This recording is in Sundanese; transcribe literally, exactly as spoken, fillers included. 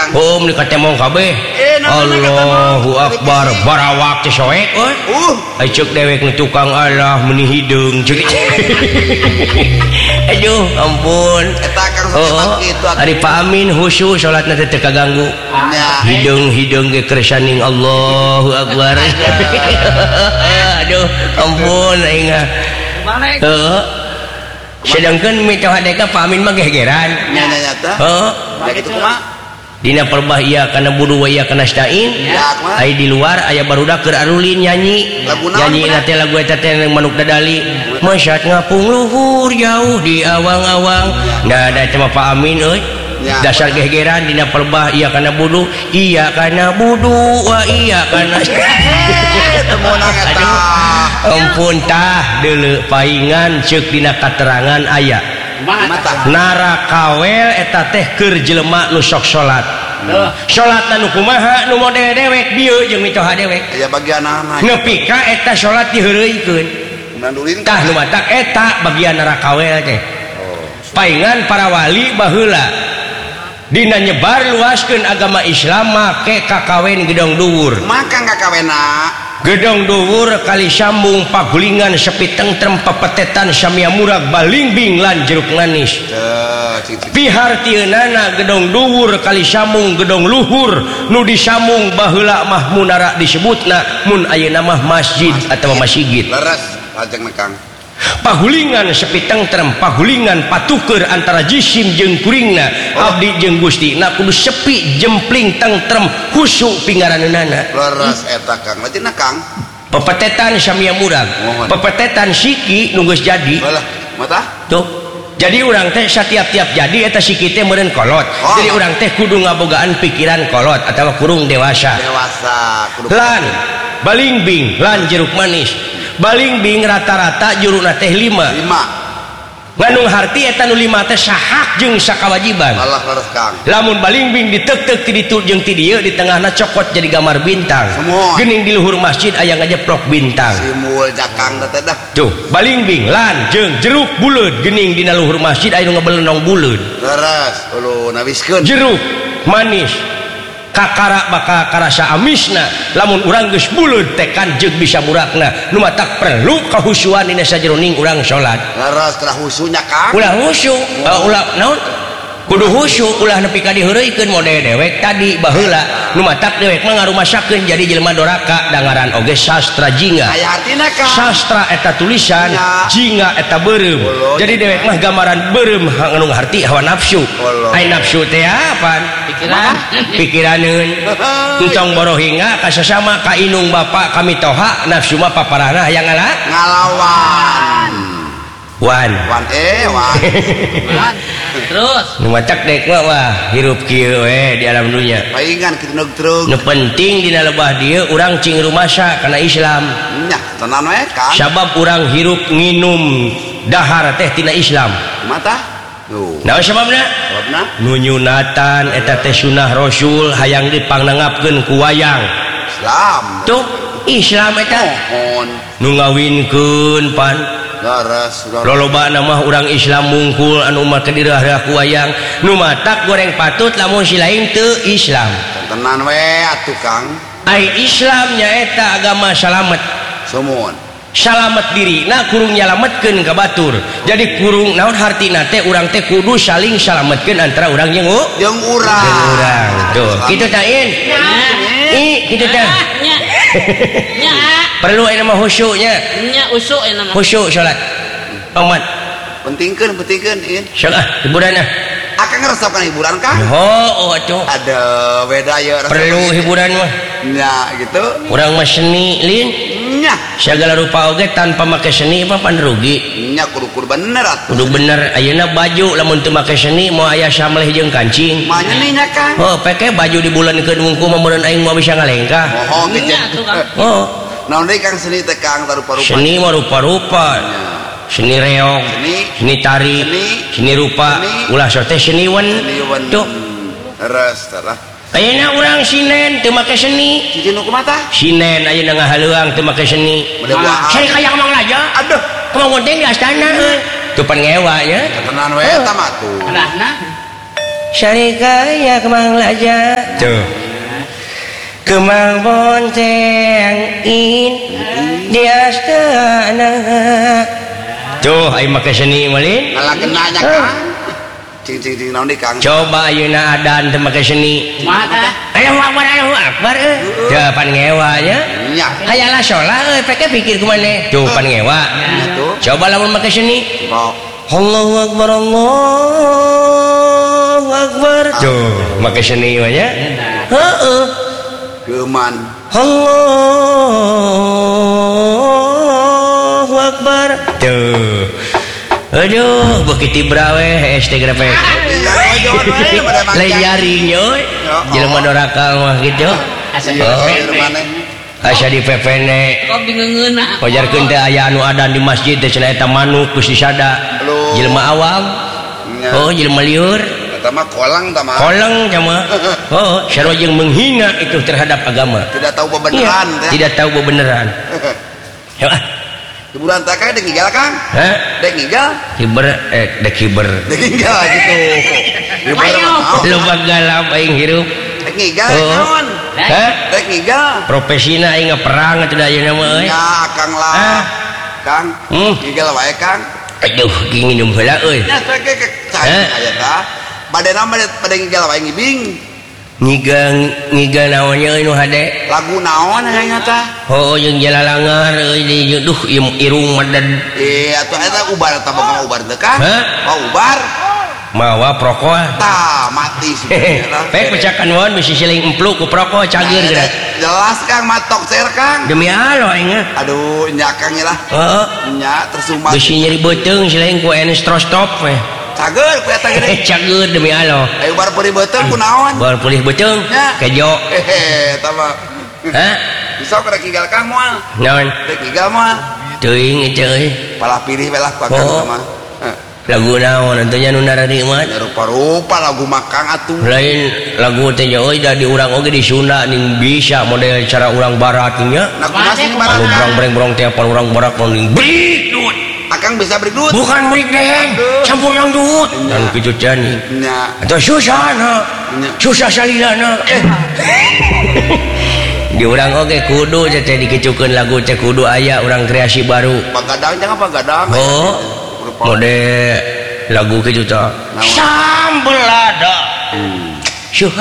Kang. Om di katemong kabeh. Allahu Akbar barawak teh soek euy. Uh, Ai ceuk dewek nu tukang Allah meuni hideung ceuk. Aduh ampun. eta Kang Oh, sakibat kitu atuh. ari Pak Amin khusyuk salatna teh teu kaganggu. Nya. Hideung-hideung ge kersaning Allahu Akbar. Aduh ampun aing ah. Heeh. Sedangkan mitoh adeka Pak Amin mah gegeran. Nya nya nyata. Heeh. Ya gitu kumaha? Dina perbah iya kana budu wa iya kana stain. Ya, kumaha? Ai di luar aya barudak keur arulin nyanyi. Lagu naon, Nyanyi kumaha? na teh lagu eta teh manuk dadali. Masyat ngapung luhur jauh di awang-awang. Da ada cuma Pak Amin euy. Ya. Dasar gegeran dina perbah iya kana budu, iya kana budu wa iya kana. Temunang eta. Ampun tah deuleu paingan ceuk dina katerangan aya. Mata. Narakawel eta teh keur jelema nu sok salat. Salatna nu kumaha nu model dewek bieu jeung mitoha dewek. Aya bagian anak. Nepi ka eta salat diheureuikeun. Nandulin Tah nu matak eta bagian narakawel teh. Paingan para wali baheula dina nyebar luaskeun agama Islam make kakawen gedong dhuwur. Maka kakawena. Gedong dhuwur kali sambung pagulingan sepi tentrem pepetetan samia murag balingbing lan jeruk manis. Teh, cicit. Pihartieunana gedong dhuwur kali sambung gedong luhur nu disambung baheula mah munara disebutna mun ayeuna mah masjid atawa masjid. Leres lajeng Kang. Pagulingan sepi tentrem pagulingan patuker antara jisim jeung kuringna abdi jeung Gustina kudu sepi jempling tentrem khusyuk pingaraneunana. Leres eta Kang. Lajengna Kang. Pepetetan samia murag Mohon. pepetetan siki nu geus jadi Balah, mata. tuh jadi urang teh satiap-tiap jadi eta siki teh meureun kolot. Oh. Jadi urang teh kudu ngabogaan pikiran kolot atawa kurung dewasa. Dewasa kudu. Lan balingbing lan jeruk manis. Balingbing rata-rata juruna teh lima. Lima. Ngandung harti eta nu lima teh sahak jeung sakawajiban. Allah leres Kang. Lamun balingbing diteuk-teuk ti ditu jeung ti dieu di tengahna cokot jadi gambar bintang. Semua. Geuning di luhur masjid aya ngajeprok bintang. Simul jakang teh dah. Tuh, balingbing lan jeung jeruk buleud geuning dina luhur masjid aya nu ngabelenong buleud. Leres. Ulu nawiskeun. Jeruk manis kakara bakal karasa amisna lamun urang geus buleud teh kanjeug bisa murakna nu matak perlu kahusyuan dina sajeroning urang salat. Leres teh husunya Kang. Ulah husyuk, uh, ulah naon? Kudu husyuk ulah nepi ka diheureuikeun model dewek tadi baheula nu matak dewek mah ngarumasakeun jadi jelema doraka dangaran oge sastra jingga. Aya artina Kang. Sastra eta tulisan, Ya. jingga eta beureum. Olo, Jadi ya. dewek mah gambaran beureum anu harti hawa nafsu. Olo. Ai nafsu teh apaan? Pikiran. Pikiraneun. Entong borohinga ka sasama ka inung bapa kami toha nafsu mah paparana hayang ngala. Ngalawan. Wan. Wan eh wan. Terus Nu matak dek mah wah hirup kieu we di alam dunya. Paingan kitu neug truk. Nu penting dina lebah dieu urang cing rumasa kana Islam. Nya, tenan we Kang. Sabab urang hirup nginum dahar teh tina Islam. Mata. Tuh. Naon sababna? Sababna Nu nyunatan eta teh sunah Rasul hayang dipangnangapkeun ku wayang. Islam. Tuh Islam eta Mohon. nu ngawinkeun pan Leres. lolobana mah urang Islam mungkul anu mah kedirah ku wayang nu matak goreng patut lamun si lain teu Islam. Tenan we atuh Kang. Ai Islam nyaeta agama salamet. Sumun. Salamet diri nah kurung nyalametkeun ka batur. Jadi kurung naon hartina teh urang teh kudu saling salametkeun antara urang jeung Jeung urang. jeung urang. Tuh, kitu tah in. I kitu tah. nya nya Perlu aya mah khusyuknya. nya usuk ya nama. Khusyuk salat. Amat. Pentingkeun, pentingkeun ieu. Salah hiburan ah. Akan ngeresapkan hiburan Kang. Oh, oh atuh. Ada beda ya resep. Perlu hiburan mah. Nya gitu. Urang mah seni lin. Nya. Segala rupa oge tanpa make seni apa pan rugi. Nya kudu-kudu bener atuh. Kudu bener ayeuna baju lamun teu make seni mau aya samleh jeung kancing. Mah nya nya Kang. Oh, peke baju dibuleunkeun wungku mah meureun aing mau bisa ngalengkah. Mohon Nya kecen. tuh Kang. Oh, Naon deui Kang seni teh Kang tarupa-rupa. seni mah rupa-rupa. Seni reog, Seni. seni tari, Seni. seni rupa, Seni. ulah sote seniwan. Seniwan. Tuh, Res tah. ayeuna urang sinen teu make seni. Cicing nu kumaha? Sinen ayeuna ngahaleuang teu make seni. Bade buah. Saya kayak ngomong aja. Aduh. Kemang gunting di astana euy. Teu pan ngewa nya. Tenan we eta mah tuh. Rahna. Sarikaya kemang laja tuh kemang bonteng in di astana tuh ayo make seni malin ngalakeun nanya Kang cing cing cing naon deui Kang coba ayeuna adan teu make seni Mata. Allahu akbar Allahu akbar euy teu pan ngewa nya nya hayalah sholat euy pake pikir kumaneh tuh pan ngewa tuh coba lamun make seni kok Allahu akbar Allahu akbar tuh make seni mah nya heeh geuman Allahu akbar tuh aduh begitu brawe S T grafik lain jari nyoy jelema doraka mah gitu asa di P P N Kok bingeungeuna. pajarkeun teh aya anu adan di masjid teh cenah eta manuk geus disada jelema awam oh jelema lieur eta mah kolang tah mah koleng sama oh sarua jeung menghina itu terhadap agama tidak tahu bebeneran teh tidak tahu bebeneran ya hiburan tak kayak dek ngigal Kang hah dek ngigal kiber eh dek kiber dek ngigal gitu hiburan Ayo. mah lu bagalam aing hirup dek ngigal Oh. naon hah dek ngigal profesina aing perang atuh da ayeuna mah euy ya Kang Ah. lah Kang Hmm. ngigal wae Kang aduh nginum heula euy ya saya ke Eh? cai aya tah badena bade bade ngigal wae ngibing ngiga ngiga naonnya euy nu hade lagu naon aya tah oh jeung jalalangar euy di duh im- irung madad eh atuh eta ubar tah bakal ubar teh Kang Hah? mau ubar mawa proko tah mati hehe sebenarnya pek pecakan wae bisi siling empluk ku proko cager Nah, geura jelas Kang matok ser Kang demi Allah aing mah aduh nya Kang lah heeh nya tersumat bisi nyeri beuteung siling ku enstrostop we cager ku eta gede cager demi Allah ayo ubar peri beuteung kunaon baru pulih beuteung Ya. kejo hehe eta mah hah bisa kada kigal Kang moal naon dek kigal moal teuing itu euy palah pilih we lah ku Kang Oh. mah lagu naon atuh nya nu nararimat ya rupa-rupa lagu makang atuh lain lagu teh nya euy da di urang oge di Sunda ning bisa model cara urang barat nya nah kumaha sih anu barang brang-brang teh apa urang barat ning brik duit Akang bisa beri duit bukan brik deh campur yang duit dan kitu cani nya atau susah na nya susah salilana eh di urang oge kudu teh dikicukeun lagu teh kudu aya urang kreasi baru pagadang jangan pagadang oh mode lagu kitu teh Naon? sambel lada